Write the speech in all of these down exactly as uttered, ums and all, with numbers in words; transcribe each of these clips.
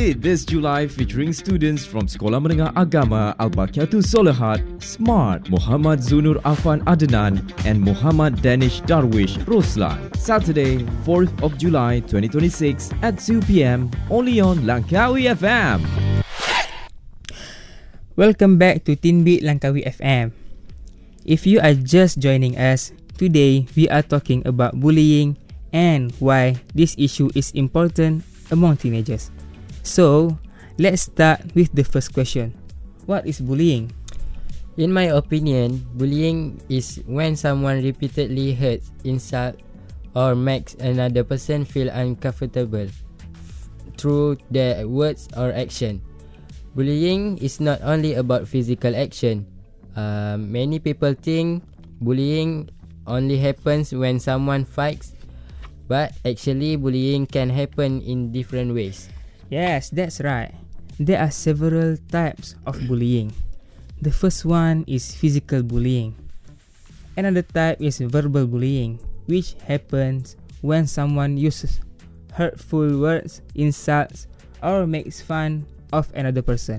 Beat this July featuring students from Sekolah Menengah Agama Al-Baqiyatu Solehat, Smart, Muhammad Zunur Afan Adnan and Muhammad Danish Darwish Roslan. Saturday, fourth of July twenty twenty-six at two p.m. only on Langkawi F M. Welcome back to Teen Beat Langkawi F M. If you are just joining us, today we are talking about bullying and why this issue is important among teenagers. So, let's start with the first question. What is bullying? In my opinion, bullying is when someone repeatedly hurts, insults, or makes another person feel uncomfortable through their words or action. Bullying is not only about physical action. Uh, many people think bullying only happens when someone fights, but actually bullying can happen in different ways. Yes, that's right. There are several types of bullying. The first one is physical bullying. Another type is verbal bullying, which happens when someone uses hurtful words, insults, or makes fun of another person.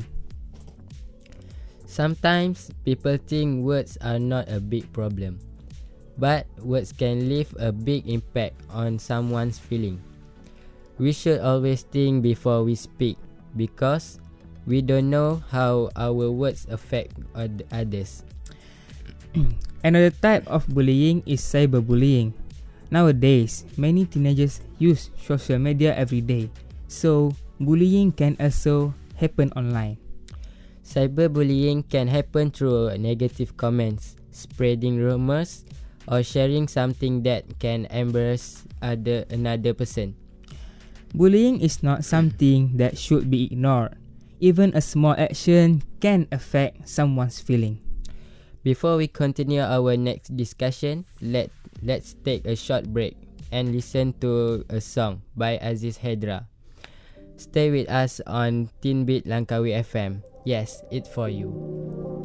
Sometimes people think words are not a big problem, but words can leave a big impact on someone's feeling. We should always think before we speak because we don't know how our words affect others. Another type of bullying is cyberbullying. Nowadays, many teenagers use social media every day, so bullying can also happen online. Cyberbullying can happen through negative comments, spreading rumors, or sharing something that can embarrass other another person. Bullying is not something that should be ignored. Even a small action can affect someone's feeling. Before we continue our next discussion, let let's take a short break and listen to a song by Aziz Hedra. Stay with us on Teen Beat Langkawi F M. Yes, it's for you.